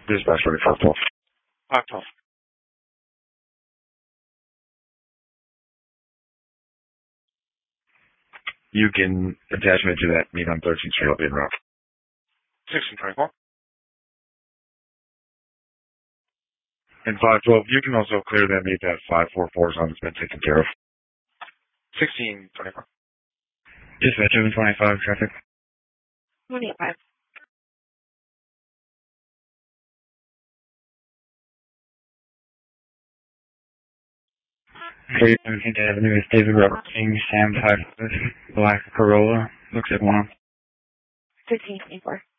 Dispatch 512. 512. You can attachment to that meet on 13th Street. I'll be in route. 1624. And 512, you can also clear that meet that 544 zone that's been taken care of. 1624. Dispatch 725 traffic. 185. Okay, 17th Avenue is David Robert King, Sam Tyler, black Corolla, looks at 1. 1524.